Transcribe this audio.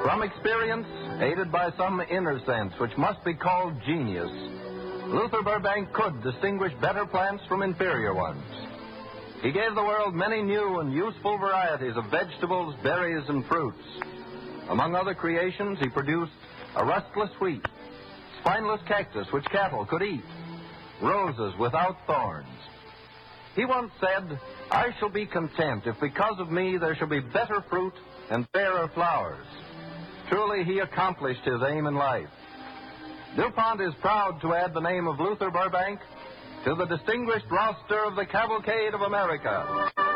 From experience, aided by some inner sense which must be called genius, Luther Burbank could distinguish better plants from inferior ones. He gave the world many new and useful varieties of vegetables, berries, and fruits. Among other creations, he produced a rustless wheat, spineless cactus which cattle could eat, roses without thorns. He once said, "I shall be content if because of me there shall be better fruit and fairer flowers." Truly, he accomplished his aim in life. DuPont is proud to add the name of Luther Burbank to the distinguished roster of the Cavalcade of America.